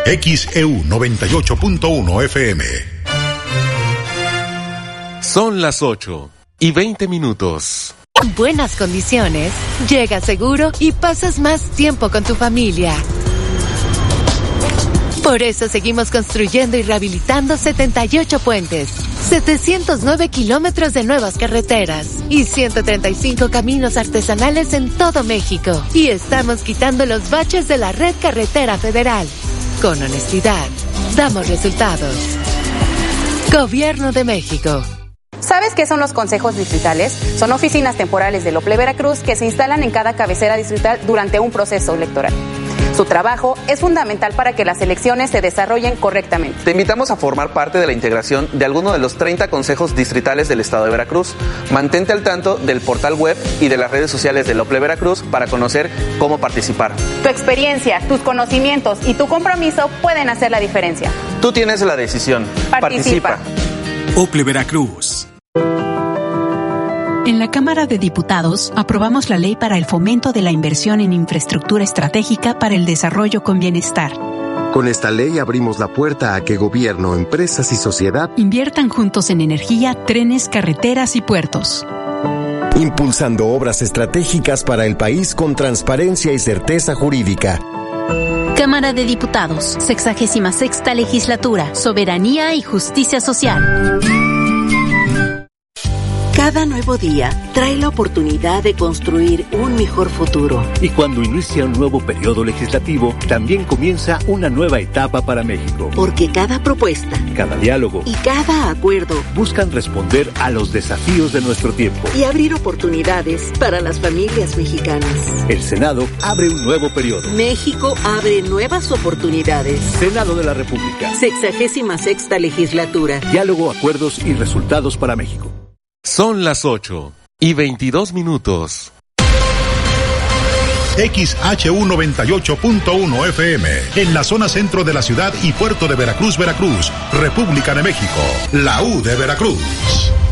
XEU 98.1 FM. Son las 8:20. En buenas condiciones, llegas seguro y pasas más tiempo con tu familia. Por eso seguimos construyendo y rehabilitando 78 puentes, 709 kilómetros de nuevas carreteras y 135 caminos artesanales en todo México. Y estamos quitando los baches de la red carretera federal. Con honestidad, damos resultados. Gobierno de México. ¿Sabes qué son los consejos distritales? Son oficinas temporales del OPLE Veracruz que se instalan en cada cabecera distrital durante un proceso electoral. Su trabajo es fundamental para que las elecciones se desarrollen correctamente. Te invitamos a formar parte de la integración de alguno de los 30 consejos distritales del estado de Veracruz. Mantente al tanto del portal web y de las redes sociales del OPLE Veracruz para conocer cómo participar. Tu experiencia, tus conocimientos y tu compromiso pueden hacer la diferencia. Tú tienes la decisión. Participa. OPLE Veracruz. En la Cámara de Diputados aprobamos la Ley para el Fomento de la Inversión en Infraestructura Estratégica para el Desarrollo con Bienestar. Con esta ley abrimos la puerta a que gobierno, empresas y sociedad inviertan juntos en energía, trenes, carreteras y puertos. Impulsando obras estratégicas para el país con transparencia y certeza jurídica. Cámara de Diputados, 66ª Legislatura, Soberanía y Justicia Social. Cada nuevo día trae la oportunidad de construir un mejor futuro. Y cuando inicia un nuevo periodo legislativo, también comienza una nueva etapa para México. Porque cada propuesta, cada diálogo y cada acuerdo buscan responder a los desafíos de nuestro tiempo y abrir oportunidades para las familias mexicanas. El Senado abre un nuevo periodo. México abre nuevas oportunidades. Senado de la República. 66ª Legislatura. Diálogo, acuerdos y resultados para México. Son las 8:22. XHU 98.1 FM, en la zona centro de la ciudad y puerto de Veracruz, Veracruz, República de México, la U de Veracruz.